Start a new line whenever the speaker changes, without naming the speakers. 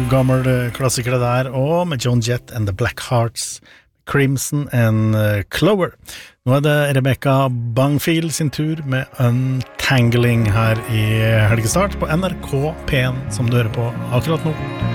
gammel klassiker det der, og med Joan Jett and the Black Hearts, Crimson and Clover. Nå det Rebecca Bangfield sin tur med Untangling her i helgestart på NRK P1, som du hører på akkurat nå.